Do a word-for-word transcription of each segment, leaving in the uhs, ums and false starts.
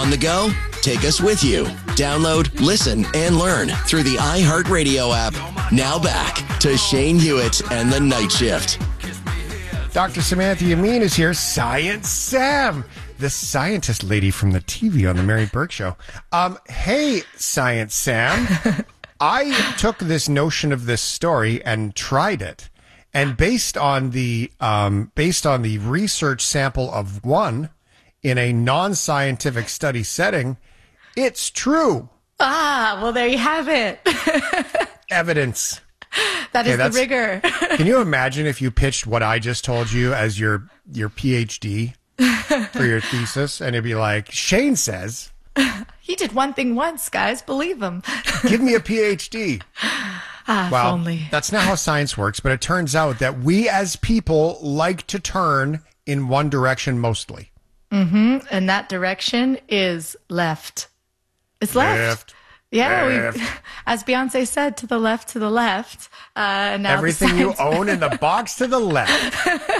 On the go? Take us with you. Download, listen, and learn through the iHeartRadio app. Now back to Shane Hewitt and the Night Shift. Doctor Samantha Yamin is here. Science Sam, the scientist lady from the T V on the Mary Burke Show. Um, hey, Science Sam. I took this notion of this story and tried it. And based on the um, based on the research sample of one in a non-scientific study setting, it's true. Ah, well, there you have it. Evidence. That is okay, the rigor. Can you imagine if you pitched what I just told you as your your PhD for your thesis, and it'd be like, Shane says he did one thing once, guys. Believe him. Give me a PhD. Ah, well, if only. That's not how science works, but it turns out that we as people like to turn in one direction mostly. Mm-hmm. And that direction is left. It's left. left. Yeah, left. We, as Beyonce said, to the left, to the left. Uh, now everything you own in the box to the left.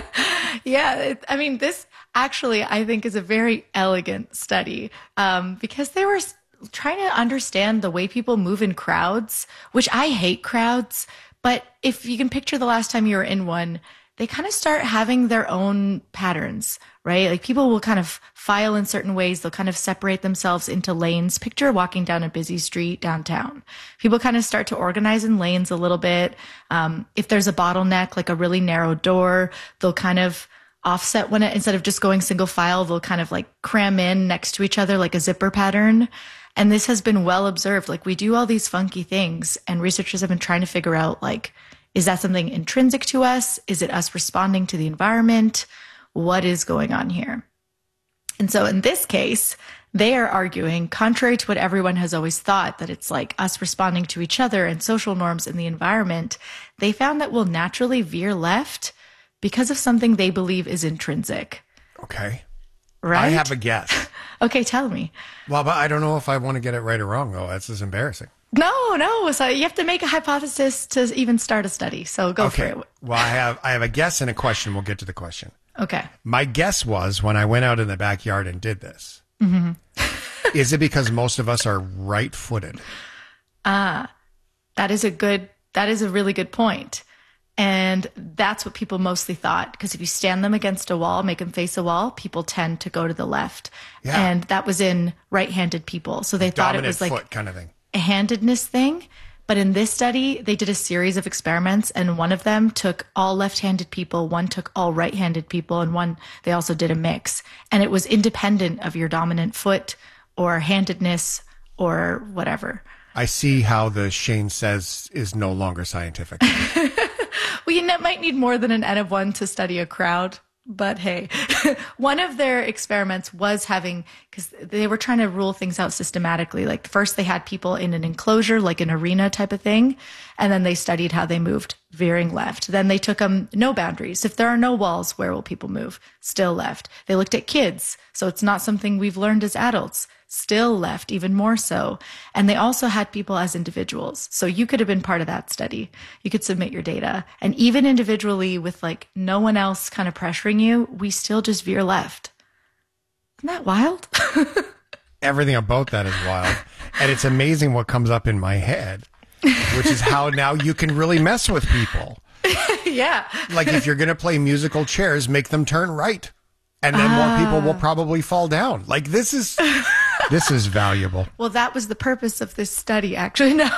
Yeah, it, I mean, this actually, I think, is a very elegant study um, because they were trying to understand the way people move in crowds, which I hate crowds. But if you can picture the last time you were in one, they kind of start having their own patterns, right? Like people will kind of file in certain ways. They'll kind of separate themselves into lanes. Picture walking down a busy street downtown. People kind of start to organize in lanes a little bit. Um, if there's a bottleneck, like a really narrow door, they'll kind of offset when it, instead of just going single file, they'll kind of like cram in next to each other like a zipper pattern. And this has been well observed. Like we do all these funky things and researchers have been trying to figure out like, is that something intrinsic to us? Is it us responding to the environment? What is going on here? And so in this case, they are arguing, contrary to what everyone has always thought, that it's like us responding to each other and social norms in the environment, they found that we'll naturally veer left because of something they believe is intrinsic. Okay. Right? I have a guess. Okay, tell me. Well, but I don't know if I want to get it right or wrong, though. That's just embarrassing. No, no. So you have to make a hypothesis to even start a study. So go okay. for it. Well, I have I have a guess and a question. We'll get to the question. Okay. My guess was when I went out in the backyard and did this, mm-hmm. is it because most of us are right-footed? Ah, that is a good, that is a really good point. And that's what people mostly thought. Because if you stand them against a wall, make them face a wall, people tend to go to the left. Yeah. And that was in right-handed people. So they thought it was like foot kind of thing. A handedness thing. But in this study, they did a series of experiments, and one of them took all left-handed people, one took all right-handed people, and one, they also did a mix. And it was independent of your dominant foot or handedness or whatever. I see how the Shane says is no longer scientific. Well, you might need more than an N of one to study a crowd. But hey, one of their experiments was having, because they were trying to rule things out systematically. Like first they had people in an enclosure, like an arena type of thing. And then they studied how they moved, veering left. Then they took them no boundaries. If there are no walls, where will people move? Still left. They looked at kids. So it's not something we've learned as adults. Still left, even more so. And they also had people as individuals. So you could have been part of that study. You could submit your data. And even individually with like no one else kind of pressuring you, we still just veer left. Isn't that wild? Everything about that is wild. And it's amazing what comes up in my head, which is how now you can really mess with people. Yeah. Like if you're going to play musical chairs, make them turn right. And then ah. more people will probably fall down. Like this is... This is valuable. Well, that was the purpose of this study, actually. No.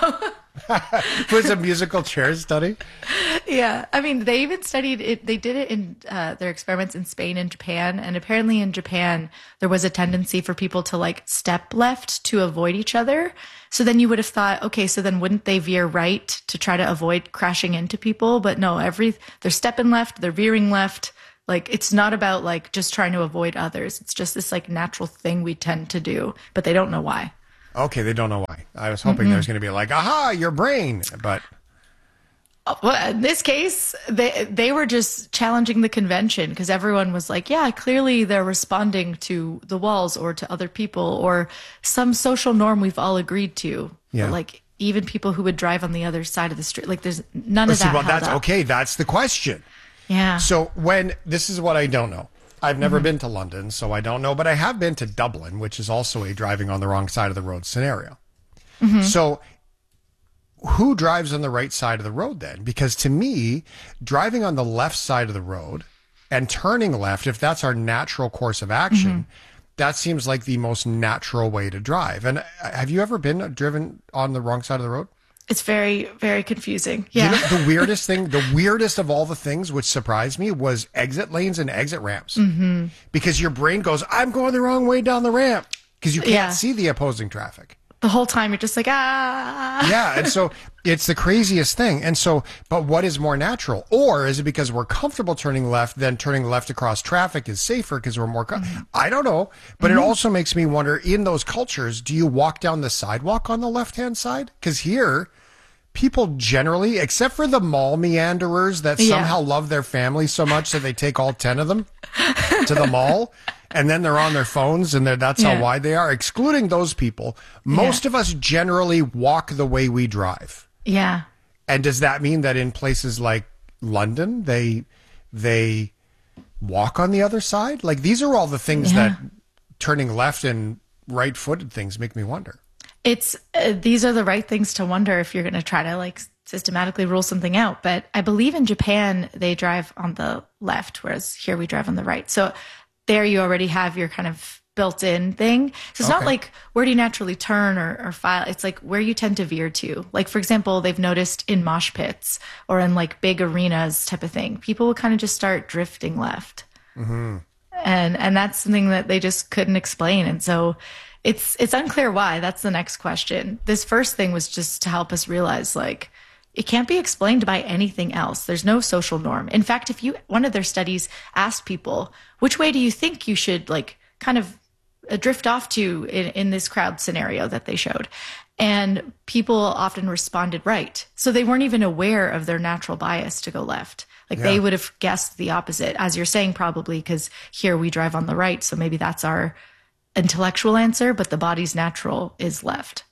It was a musical chairs study? Yeah. I mean, they even studied it. They did it in uh, their experiments in Spain and Japan. And apparently in Japan, there was a tendency for people to like step left to avoid each other. So then you would have thought, okay, so then wouldn't they veer right to try to avoid crashing into people? But no, every they're stepping left, they're veering left. Like, it's not about, like, just trying to avoid others. It's just this, like, natural thing we tend to do, but they don't know why. Okay, they don't know why. I was hoping Mm-mm. there's going to be like, aha, your brain, but... Well, in this case, they they were just challenging the convention because everyone was like, yeah, clearly they're responding to the walls or to other people or some social norm we've all agreed to. Yeah. But, like, even people who would drive on the other side of the street, like, there's none oh, of see, that well, held that's up. okay. That's the question. Yeah. So when, this is what I don't know. I've never mm-hmm. been to London, so I don't know, but I have been to Dublin, which is also a driving on the wrong side of the road scenario. Mm-hmm. So who drives on the right side of the road then? Because to me, driving on the left side of the road and turning left, if that's our natural course of action, mm-hmm. that seems like the most natural way to drive. And have you ever been driven on the wrong side of the road? It's very, very confusing. Yeah. You know, the weirdest thing, the weirdest of all the things which surprised me was exit lanes and exit ramps. Mm-hmm. Because your brain goes, I'm going the wrong way down the ramp. Because you can't yeah. see the opposing traffic. The whole time you're just like, ah. Yeah. And so it's the craziest thing. And so, but what is more natural? Or is it because we're comfortable turning left, then turning left across traffic is safer because we're more, com- mm-hmm. I don't know. But mm-hmm. it also makes me wonder, in those cultures, do you walk down the sidewalk on the left-hand side? Because here, people generally, except for the mall meanderers that yeah. somehow love their family so much that they take all ten of them to the mall. And then they're on their phones, and that's yeah. how wide they are. Excluding those people, most yeah. of us generally walk the way we drive. Yeah. And does that mean that in places like London, they they walk on the other side? Like, these are all the things yeah. that turning left and right-footed things make me wonder. It's uh, these are the right things to wonder if you're going to try to like systematically rule something out. But I believe in Japan, they drive on the left, whereas here we drive on the right. So there you already have your kind of built-in thing. So it's okay. not like where do you naturally turn or, or file. It's like where you tend to veer to. Like, for example, they've noticed in mosh pits or in like big arenas type of thing, people will kind of just start drifting left. Mm-hmm. And and that's something that they just couldn't explain. And so it's it's unclear why. That's the next question. This first thing was just to help us realize, like, it can't be explained by anything else. There's no social norm. In fact, if you, one of their studies asked people, which way do you think you should like kind of drift off to in, in this crowd scenario that they showed? And people often responded right. So they weren't even aware of their natural bias to go left. Like yeah. they would have guessed the opposite, as you're saying, probably because here we drive on the right. So maybe that's our intellectual answer, but the body's natural is left.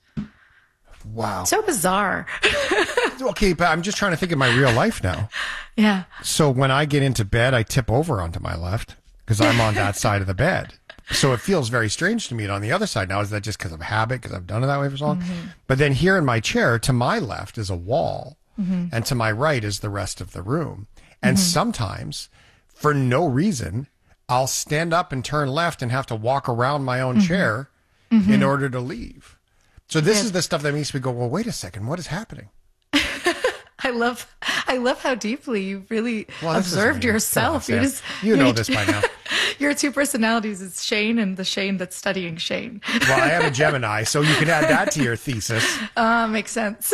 Wow. So bizarre. Okay, but I'm just trying to think of my real life now. Yeah. So when I get into bed, I tip over onto my left because I'm on that side of the bed. So it feels very strange to me on the other side. Now, is that just because of habit, because I've done it that way for so long? Mm-hmm. But then here in my chair, to my left is a wall, mm-hmm. and to my right is the rest of the room. And mm-hmm. sometimes, for no reason, I'll stand up and turn left and have to walk around my own mm-hmm. chair mm-hmm. in order to leave. So this yeah. is the stuff that makes me go, well, wait a second, what is happening? I love, I love how deeply you really well, observed yourself. On, you just, you know this by now. Your two personalities is Shane and the Shane that's studying Shane. Well, I am a Gemini, so you can add that to your thesis. Uh, makes sense.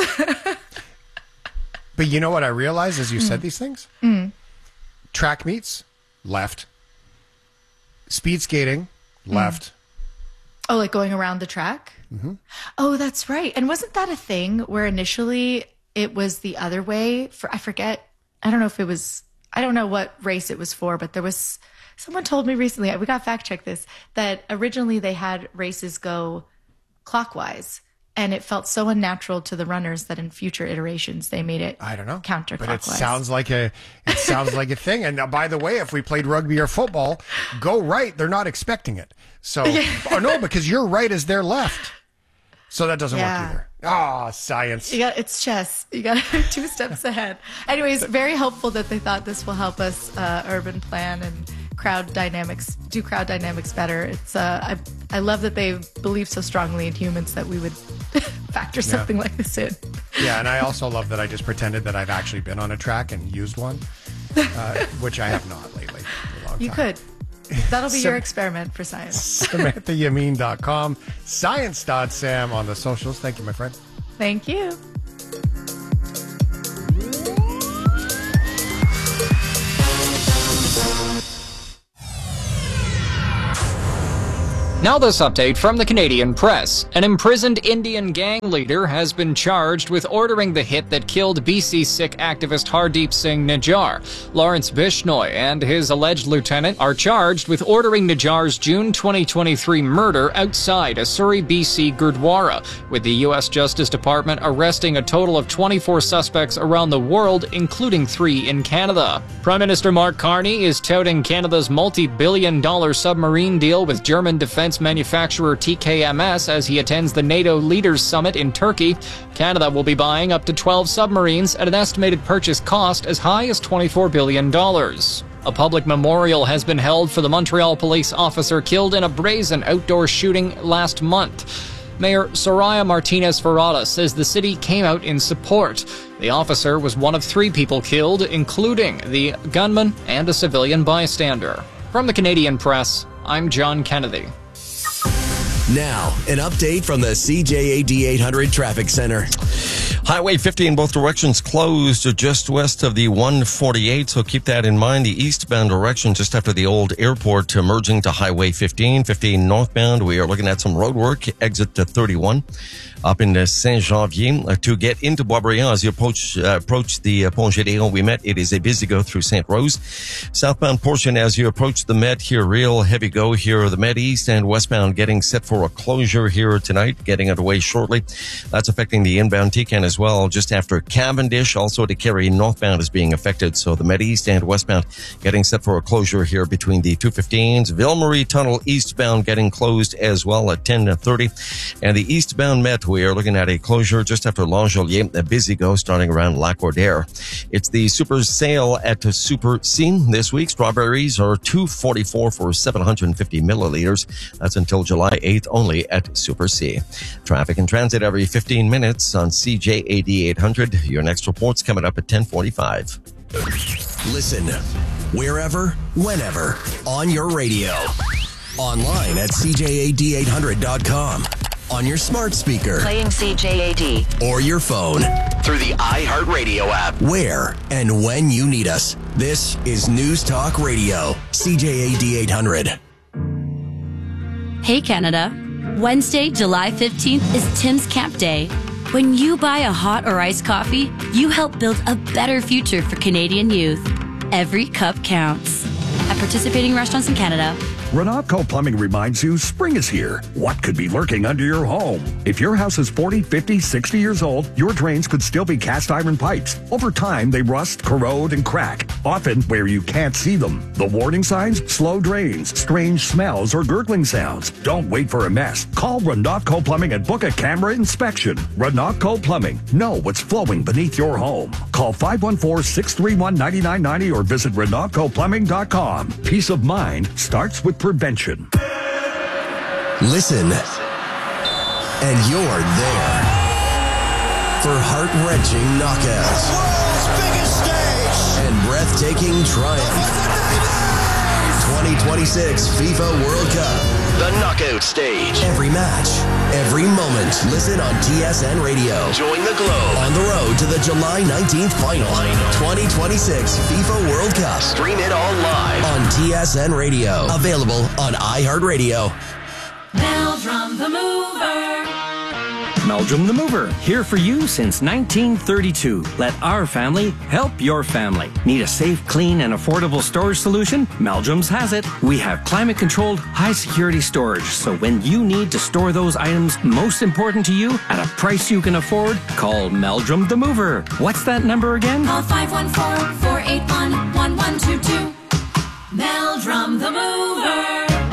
But you know what I realized as you mm. said these things? Mm. Track meets, left. Speed skating, left. Mm. Oh, like going around the track? Mm-hmm. Oh, that's right. And wasn't that a thing where initially it was the other way? For I forget. I don't know if it was, I don't know what race it was for, but there was, someone told me recently, we got fact check this, that originally they had races go clockwise. And it felt so unnatural to the runners that in future iterations they made it I don't know counterclockwise. But it sounds like a it sounds like a thing. And now, by the way, if we played rugby or football, go right, they're not expecting it. So oh no, because your right is their left. So that doesn't yeah. work either. Ah, oh, science. You got it's chess. You got two steps ahead. Anyways, very helpful that they thought this will help us uh, urban plan and crowd dynamics, do crowd dynamics better. It's uh, I I love that they believe so strongly in humans that we would factor something yeah. like this in. Yeah, and I also love that I just pretended that I've actually been on a track and used one, uh, which I have not lately. For a long you time. could. That'll be your experiment for science. Samantha Yamin dot com, science dot sam on the socials. Thank you, my friend. Thank you. Now this update from the Canadian press. An imprisoned Indian gang leader has been charged with ordering the hit that killed B C Sikh activist Hardeep Singh Nijjar. Lawrence Bishnoi and his alleged lieutenant are charged with ordering Nijjar's June twenty twenty-three murder outside a Surrey, B C Gurdwara, with the U S Justice Department arresting a total of twenty-four suspects around the world, including three in Canada. Prime Minister Mark Carney is touting Canada's multi-billion dollar submarine deal with German defense manufacturer T K M S as he attends the NATO Leaders Summit in Turkey. Canada will be buying up to twelve submarines at an estimated purchase cost as high as twenty-four billion dollars. A public memorial has been held for the Montreal police officer killed in a brazen outdoor shooting last month. Mayor Soraya Martinez-Ferrada says the city came out in support. The officer was one of three people killed, including the gunman and a civilian bystander. From the Canadian press, I'm John Kennedy. Now, an update from the C J A D eight hundred Traffic Center. Highway fifty in both directions closed just west of the one forty-eight, so keep that in mind. The eastbound direction just after the old airport merging to Highway fifteen. fifteen northbound, we are looking at some road work, exit to thirty-one. Up in Saint-Janvier. Uh, to get into Boisbriand as you approach, uh, approach the uh, Pont Gédéon we met, it is a busy go through Sainte-Rose. Southbound portion as you approach the Met here, real heavy go here. The Met East and westbound getting set for a closure here tonight, getting underway shortly. That's affecting the inbound T C A N as well. Just after Cavendish, also to Kerry northbound is being affected. So the Met East and westbound getting set for a closure here between the two fifteens. Ville-Marie Tunnel eastbound getting closed as well at ten thirty. And the eastbound Met, we are looking at a closure just after L'Angelier, a busy go starting around Lac-Cordaire. It's the super sale at Super C this week. Strawberries are two forty-four for seven hundred fifty milliliters. That's until July eighth only at Super C. Traffic and transit every fifteen minutes on C J A D eight hundred. Your next report's coming up at ten forty-five. Listen wherever, whenever, on your radio. Online at C J A D eight hundred dot com. On your smart speaker. Playing C J A D. Or your phone. Through the iHeartRadio app. Where and when you need us. This is News Talk Radio. C J A D eight hundred. Hey Canada. Wednesday, July fifteenth is Tim's Camp Day. When you buy a hot or iced coffee, you help build a better future for Canadian youth. Every cup counts. At participating restaurants in Canada. Renatco Plumbing reminds you spring is here. What could be lurking under your home? If your house is forty, fifty, sixty years old, your drains could still be cast iron pipes. Over time, they rust, corrode, and crack, often where you can't see them. The warning signs? Slow drains, strange smells, or gurgling sounds. Don't wait for a mess. Call Renatco Plumbing and book a camera inspection. Renatco Plumbing. Know what's flowing beneath your home. Call five one four, six three one, nine nine nine zero or visit Renatco Plumbing dot com. Peace of mind starts with prevention. Listen, and you're there for heart-wrenching knockouts, world's biggest stage, and breathtaking triumph. twenty twenty-six FIFA World Cup, the knockout stage. Every match, every moment. Listen on T S N Radio. Join the Globe on the road to the July nineteenth final. twenty twenty-six FIFA World Cup. Stream it all live on T S N Radio. Available on iHeartRadio. Meldrum the Mover. Meldrum the Mover, here for you since nineteen thirty-two. Let our family help your family. Need a safe, clean, and affordable storage solution? Meldrum's has it. We have climate-controlled, high-security storage, so when you need to store those items most important to you at a price you can afford, call Meldrum the Mover. What's that number again? Call five one four, four eight one, one one two two. Meldrum the Mover.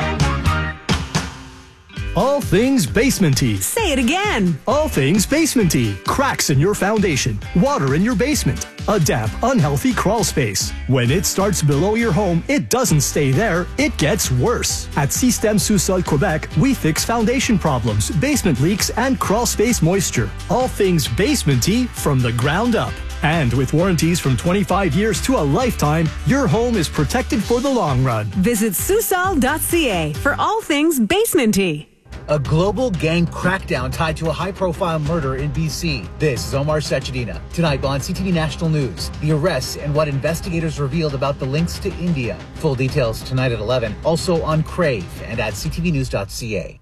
All things basementy. Say it again. All things basementy. Cracks in your foundation. Water in your basement. A damp, unhealthy crawl space. When it starts below your home, it doesn't stay there. It gets worse. At Système Sous-Sol Quebec, we fix foundation problems, basement leaks, and crawl space moisture. All things basementy from the ground up. And with warranties from twenty-five years to a lifetime, your home is protected for the long run. Visit Sous Sol dot C A for all things basementy. A global gang crackdown tied to a high-profile murder in B C. This is Omar Sechedina. Tonight on C T V National News, the arrests and what investigators revealed about the links to India. Full details tonight at eleven. Also on Crave and at c t v news dot c a.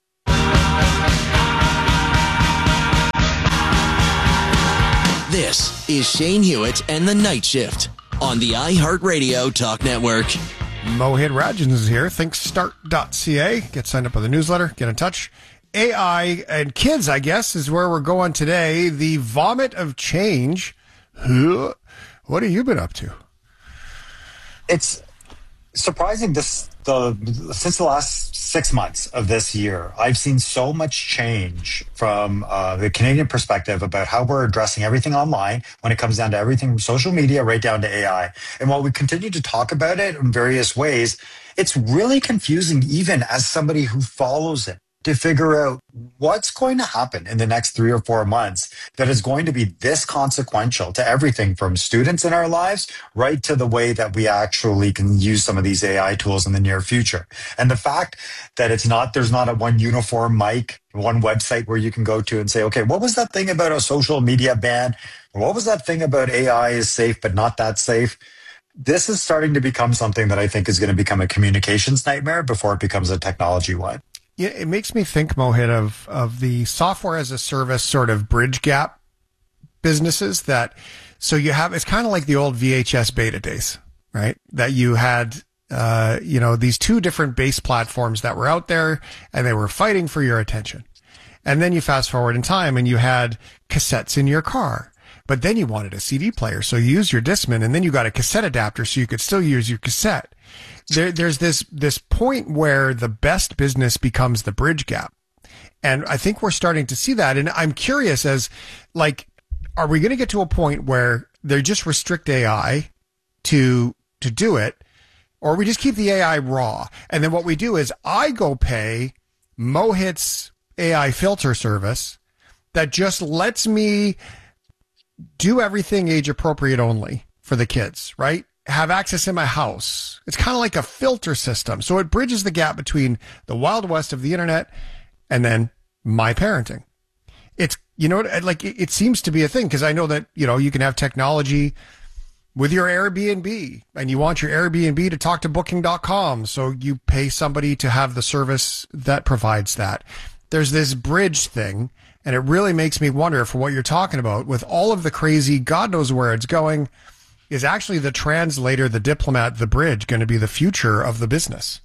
This is Shane Hewitt and the Night Shift on the iHeartRadio Talk Network. Mohit Rajan is here. think start dot c a. Get signed up with the newsletter. Get in touch. A I and kids, I guess, is where we're going today. The vomit of change. What have you been up to? It's surprising this the since the last six months of this year, I've seen so much change from uh, the Canadian perspective about how we're addressing everything online when it comes down to everything from social media right down to A I. And while we continue to talk about it in various ways, it's really confusing even as somebody who follows it to figure out what's going to happen in the next three or four months that is going to be this consequential to everything from students in our lives right to the way that we actually can use some of these A I tools in the near future. And the fact that it's not, there's not a one uniform mic, one website where you can go to and say, okay, what was that thing about a social media ban? What was that thing about A I is safe, but not that safe? This is starting to become something that I think is going to become a communications nightmare before it becomes a technology one. Yeah, it makes me think, Mohit, of of the software as a service sort of bridge gap businesses that, so you have, it's kind of like the old V H S beta days, right? That you had, uh, you know, these two different base platforms that were out there and they were fighting for your attention. And then you fast forward in time and you had cassettes in your car. But then you wanted a C D player, so you used your Discman, and then you got a cassette adapter so you could still use your cassette. There, there's this this point where the best business becomes the bridge gap. And I think we're starting to see that. And I'm curious as, like, are we going to get to a point where they just restrict A I to to do it, or we just keep the A I raw? And then what we do is I go pay Mohit's A I filter service that just lets me do everything age appropriate only for the kids, right? Have access in my house. It's kind of like a filter system. So it bridges the gap between the Wild West of the internet and then my parenting. It's, you know, like it, it seems to be a thing because I know that, you know, you can have technology with your Airbnb and you want your Airbnb to talk to booking dot com. So you pay somebody to have the service that provides that. There's this bridge thing. And it really makes me wonder for what you're talking about with all of the crazy, God knows where it's going, is actually the translator, the diplomat, the bridge going to be the future of the business?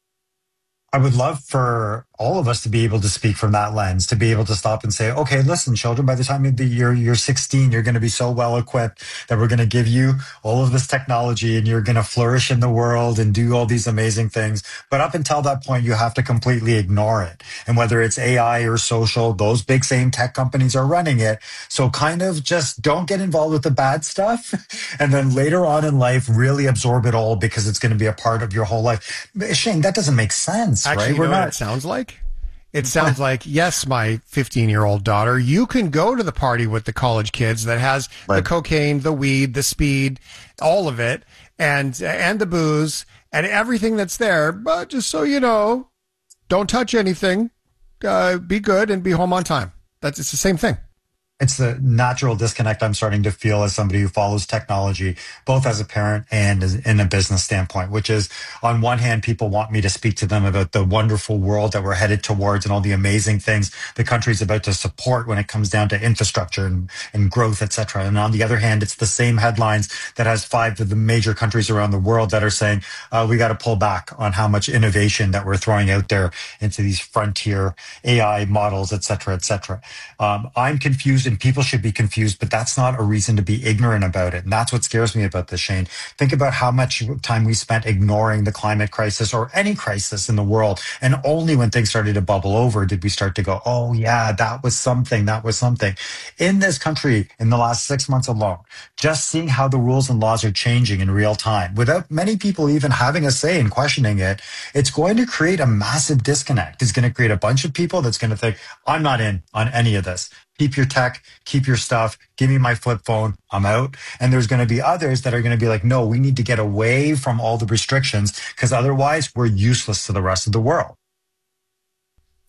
I would love for all of us to be able to speak from that lens, to be able to stop and say, okay, listen, children, by the time you're, you're sixteen, you're going to be so well equipped that we're going to give you all of this technology and you're going to flourish in the world and do all these amazing things. But up until that point, you have to completely ignore it. And whether it's A I or social, those big same tech companies are running it. So kind of just don't get involved with the bad stuff. And then later on in life, really absorb it all because it's going to be a part of your whole life. Shane, that doesn't make sense. Actually, right? you We're know not. what it sounds like? It sounds like, yes, my fifteen-year-old daughter, you can go to the party with the college kids that has right. the cocaine, the weed, the speed, all of it, and and the booze, and everything that's there. But just so you know, don't touch anything. Uh, be good and be home on time. That's it's the same thing. It's the natural disconnect I'm starting to feel as somebody who follows technology, both as a parent and as in a business standpoint, which is on one hand, people want me to speak to them about the wonderful world that we're headed towards and all the amazing things the country's about to support when it comes down to infrastructure and, and growth, et cetera. And on the other hand, it's the same headlines that has five of the major countries around the world that are saying, uh, we got to pull back on how much innovation that we're throwing out there into these frontier A I models, et cetera, et cetera. Um, I'm confused and people should be confused, but that's not a reason to be ignorant about it. And that's what scares me about this, Shane. Think about how much time we spent ignoring the climate crisis or any crisis in the world. And only when things started to bubble over did we start to go, oh yeah, that was something, that was something. In this country, in the last six months alone, just seeing how the rules and laws are changing in real time, without many people even having a say in questioning it, it's going to create a massive disconnect. It's going to create a bunch of people that's going to think, I'm not in on any of this. Keep your tech, keep your stuff, give me my flip phone, I'm out. And there's going to be others that are going to be like, no, we need to get away from all the restrictions because otherwise we're useless to the rest of the world.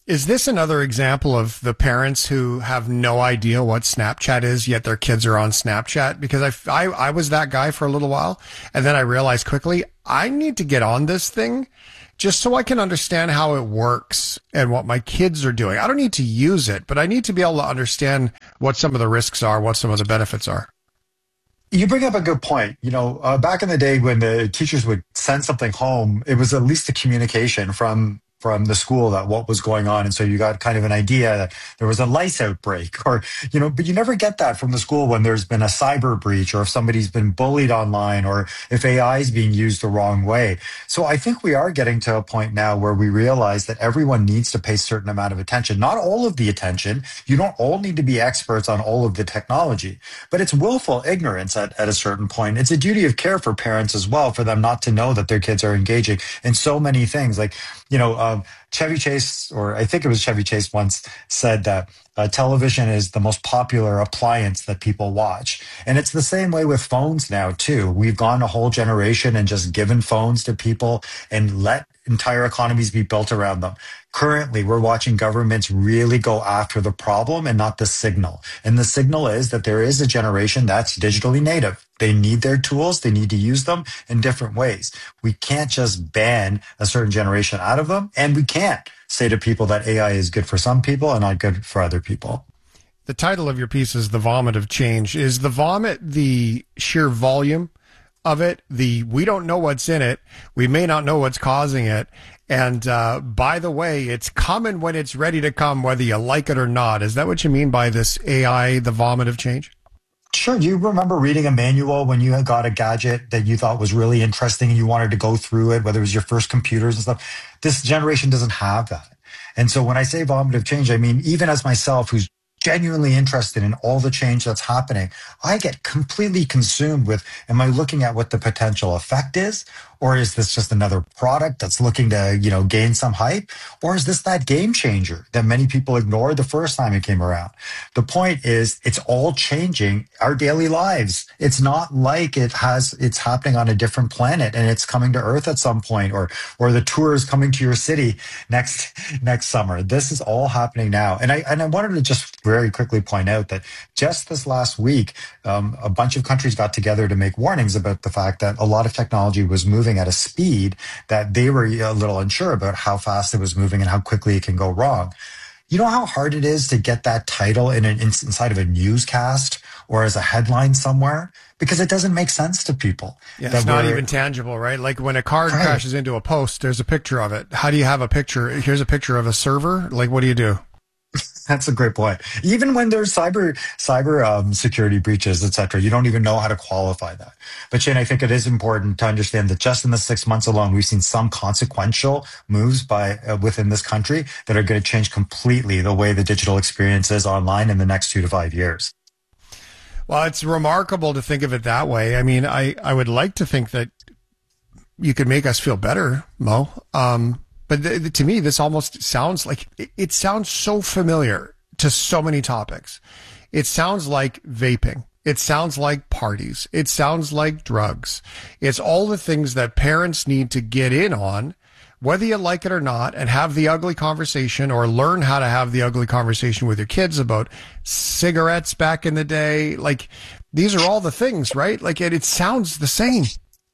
Is this another example of the parents who have no idea what Snapchat is, yet their kids are on Snapchat? Because I, I, I was that guy for a little while, and then I realized quickly, I need to get on this thing just so I can understand how it works and what my kids are doing. I don't need to use it, but I need to be able to understand what some of the risks are, what some of the benefits are. You bring up a good point. You know, uh, back in the day when the teachers would send something home, it was at least a communication from from the school that what was going on. And so you got kind of an idea that there was a lice outbreak or, you know, but you never get that from the school when there's been a cyber breach or if somebody's been bullied online or if A I is being used the wrong way. So I think we are getting to a point now where we realize that everyone needs to pay a certain amount of attention, not all of the attention. You don't all need to be experts on all of the technology, but it's willful ignorance at, at a certain point. It's a duty of care for parents as well, for them not to know that their kids are engaging in so many things. Like, you know, um, Chevy Chase, or I think it was Chevy Chase once said that uh, television is the most popular appliance that people watch. And it's the same way with phones now, too. We've gone a whole generation and just given phones to people and let entire economies be built around them. Currently, we're watching governments really go after the problem and not the signal. And the signal is that there is a generation that's digitally native. They need their tools. They need to use them in different ways. We can't just ban a certain generation out of them. And we can't say to people that A I is good for some people and not good for other people. The title of your piece is The Vomit of Change. Is the vomit the sheer volume of it? The we don't know what's in it. We may not know what's causing it. And uh, by the way, it's coming when it's ready to come, whether you like it or not. Is that what you mean by this A I, the vomit of change? Sure. Do you remember reading a manual when you got a gadget that you thought was really interesting and you wanted to go through it, whether it was your first computers and stuff? This generation doesn't have that. And so when I say vomit of change, I mean, even as myself, who's genuinely interested in all the change that's happening, I get completely consumed with, am I looking at what the potential effect is? Or is this just another product that's looking to, you know, gain some hype? Or is this that game changer that many people ignored the first time it came around? The point is, it's all changing our daily lives. It's not like it has, it's happening on a different planet and it's coming to Earth at some point, or, or the tour is coming to your city next, next summer. This is all happening now. And I, and I wanted to just very quickly point out that just this last week, um, a bunch of countries got together to make warnings about the fact that a lot of technology was moving at a speed that they were a little unsure about how fast it was moving and how quickly it can go wrong. You know how hard it is to get that title in an inside of a newscast or as a headline somewhere? Because it doesn't make sense to people. Yeah, it's not even tangible, right? Like when a car right. crashes into a post, there's a picture of it. How do you have a picture? Here's a picture of a server. Like, what do you do? That's a great point. Even when there's cyber cyber um, security breaches, et cetera, you don't even know how to qualify that. But Shane, I think it is important to understand that just in the six months alone, we've seen some consequential moves by uh, within this country that are going to change completely the way the digital experience is online in the next two to five years. Well, it's remarkable to think of it that way. I mean, I, I would like to think that you could make us feel better, Mo. Um, But th- to me, this almost sounds like it, it sounds so familiar to so many topics. It sounds like vaping. It sounds like parties. It sounds like drugs. It's all the things that parents need to get in on, whether you like it or not, and have the ugly conversation or learn how to have the ugly conversation with your kids about cigarettes back in the day. Like, these are all the things, right? Like, it, it sounds the same.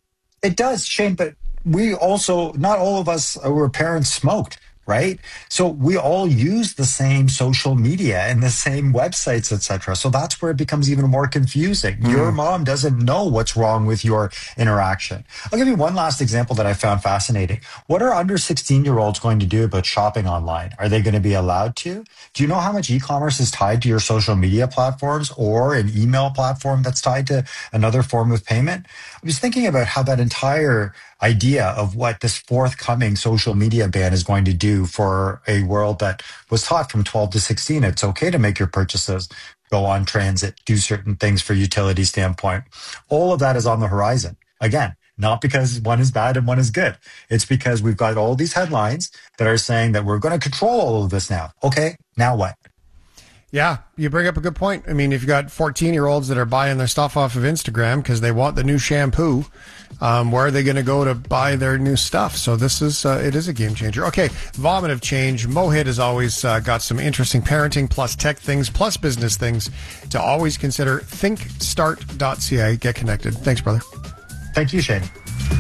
It does, Shane, but we also, not all of us who were parents smoked, right? So we all use the same social media and the same websites, et cetera. So that's where it becomes even more confusing. Mm. Your mom doesn't know what's wrong with your interaction. I'll give you one last example that I found fascinating. What are under sixteen-year-olds going to do about shopping online? Are they going to be allowed to? Do you know how much e-commerce is tied to your social media platforms or an email platform that's tied to another form of payment? I was thinking about how that entire idea of what this forthcoming social media ban is going to do for a world that was taught from twelve to sixteen. It's okay to make your purchases, go on transit, do certain things for utility standpoint. All of that is on the horizon. Again, not because one is bad and one is good. It's because we've got all these headlines that are saying that we're going to control all of this now. Okay, now what? Yeah, you bring up a good point. I mean, if you've got fourteen-year-olds that are buying their stuff off of Instagram because they want the new shampoo, um, where are they going to go to buy their new stuff? So this is, uh, it is a game changer. Okay, vomitive change. Mohit has always uh, got some interesting parenting plus tech things plus business things to always consider. think start dot c a. Get connected. Thanks, brother. Thank you, Shane.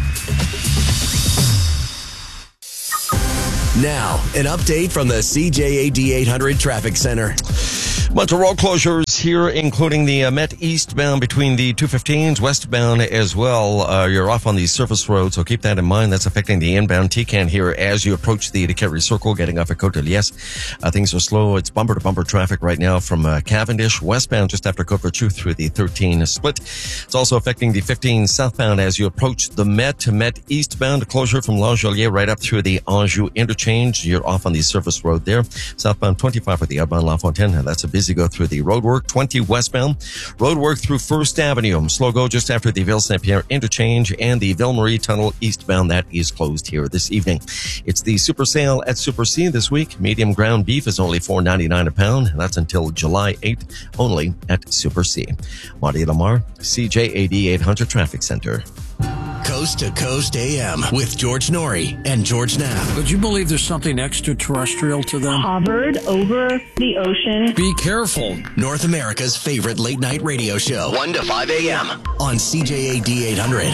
Now, an update from the C J A D eight hundred Traffic Center. Bunch of road closures here, including the uh, Met eastbound between the two fifteens, westbound as well. Uh, you're off on the surface road, so keep that in mind. That's affecting the inbound T C A N here as you approach the Decarie Circle, getting off at Côte de Liesse. Uh, things are slow. It's bumper-to-bumper traffic right now from uh, Cavendish, westbound just after Côte Vertu through the thirteen split. It's also affecting the fifteen southbound as you approach the Met. Met eastbound, closure from Langelier right up through the Anjou interchange. You're off on the surface road there. Southbound twenty-five for the outbound La Fontaine. That's a busy go through the roadwork. twenty westbound. Roadwork through First Avenue. Slow go just after the Ville Saint-Pierre interchange and the Ville Marie Tunnel eastbound. That is closed here this evening. It's the super sale at Super C this week. Medium ground beef is only four ninety-nine a pound. That's until July eighth, only at Super C. Marty Lamar, C J A D eight hundred Traffic Center. Coast to Coast A M with George Norrie and George Knapp. Would you believe there's something extraterrestrial to them? Hovered over the ocean. Be careful. North America's favorite late night radio show, one to five a.m. on C J A D eight hundred.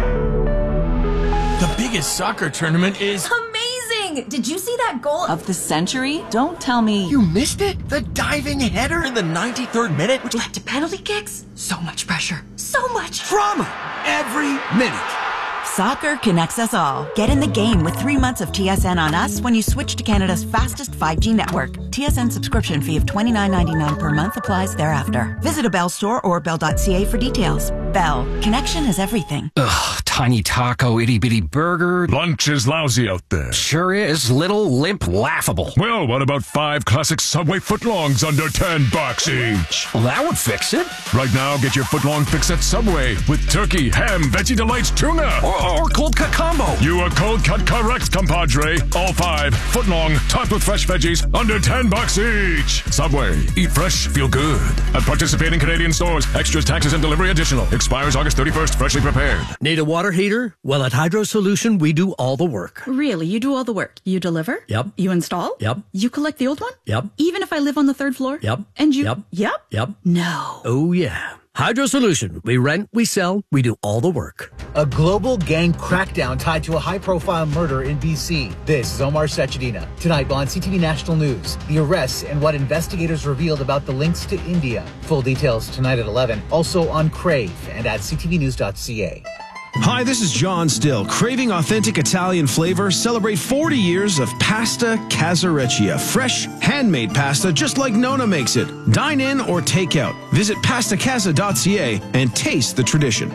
The biggest soccer tournament is amazing! Did you see that goal of the century? Don't tell me. You missed it? The diving header in the ninety-third minute, which led to penalty kicks? So much pressure. So much drama every minute. Soccer connects us all. Get in the game with three months of T S N on us when you switch to Canada's fastest five G network. T S N subscription fee of twenty-nine ninety-nine per month applies thereafter. Visit a Bell store or bell dot c a for details. Bell. Connection is everything. Ugh, tiny taco, itty bitty burger. Lunch is lousy out there. Sure is. Little, limp, laughable. Well, what about five classic Subway footlongs under ten bucks each? Well, that would fix it. Right now, get your footlong fix at Subway with turkey, ham, veggie delights, tuna. Or, or cold cut combo. You are cold cut correct, compadre. All five footlong, topped with fresh veggies, under ten bucks each. Subway. Eat fresh, feel good. At participating Canadian stores, extras, taxes, and delivery additional. Expires August thirty-first, freshly prepared. Need a water heater? Well, at Hydro Solution, we do all the work. Really? You do all the work? You deliver? Yep. You install? Yep. You collect the old one? Yep. Even if I live on the third floor? Yep. And you? Yep. Yep. Yep. No. Oh, yeah. Hydro Solution. We rent, we sell, we do all the work. A global gang crackdown tied to a high-profile murder in B C. This is Omar Sechedina. Tonight on C T V National News, the arrests and what investigators revealed about the links to India. Full details tonight at eleven. Also on Crave and at c t v news dot c a. Hi, this is John Still. Craving authentic Italian flavor? Celebrate forty years of Pasta Casareccia. Fresh, handmade pasta just like Nona makes it. Dine in or take out. Visit pasta casa dot c a and taste the tradition.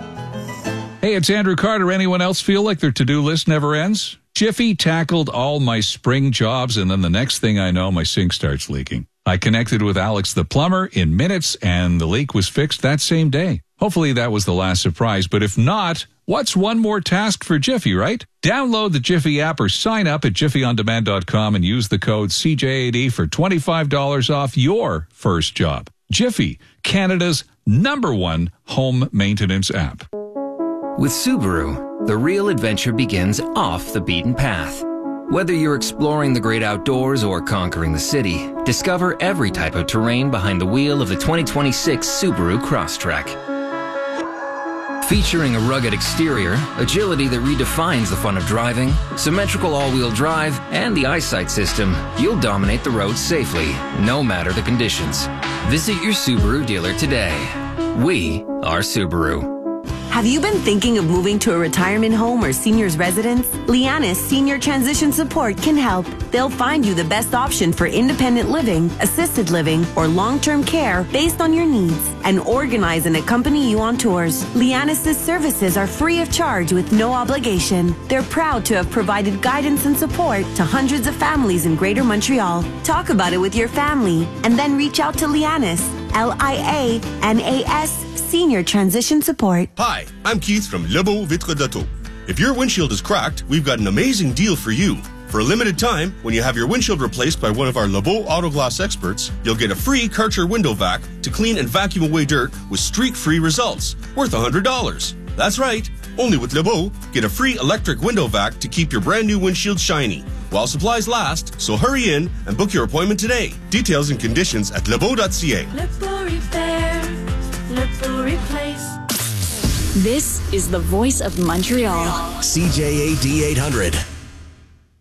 Hey, it's Andrew Carter. Anyone else feel like their to-do list never ends? Jiffy tackled all my spring jobs, and then the next thing I know, my sink starts leaking. I connected with Alex the plumber in minutes, and the leak was fixed that same day. Hopefully that was the last surprise, but if not, what's one more task for Jiffy, right? Download the Jiffy app or sign up at jiffy on demand dot com and use the code C J A D for twenty-five dollars off your first job. Jiffy, Canada's number one home maintenance app. With Subaru, the real adventure begins off the beaten path. Whether you're exploring the great outdoors or conquering the city, discover every type of terrain behind the wheel of the twenty twenty-six Subaru Crosstrek. Featuring a rugged exterior, agility that redefines the fun of driving, symmetrical all-wheel drive, and the eyesight system, you'll dominate the roads safely, no matter the conditions. Visit your Subaru dealer today. We are Subaru. Have you been thinking of moving to a retirement home or senior's residence? Lianis Senior Transition Support can help. They'll find you the best option for independent living, assisted living, or long-term care based on your needs and organize and accompany you on tours. Lianis' services are free of charge with no obligation. They're proud to have provided guidance and support to hundreds of families in Greater Montreal. Talk about it with your family and then reach out to Lianis, L I A N A S Senior Transition Support. Hi, I'm Keith from Lebeau Vitre d'Auto. If your windshield is cracked, we've got an amazing deal for you. For a limited time, when you have your windshield replaced by one of our LeBeau Auto Glass experts, you'll get a free Karcher window vac to clean and vacuum away dirt with streak-free results, worth one hundred dollars. That's right. Only with LeBeau, get a free electric window vac to keep your brand new windshield shiny while supplies last, so hurry in and book your appointment today. Details and conditions at lebeau dot c a. LeBeau Repair, LeBeau Replace. This is the voice of Montreal. C J A D eight hundred.